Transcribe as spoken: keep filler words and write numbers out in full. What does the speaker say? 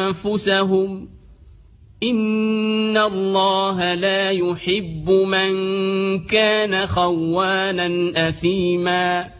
أنفسهم إن الله لا يحب من كان خوانا أثيما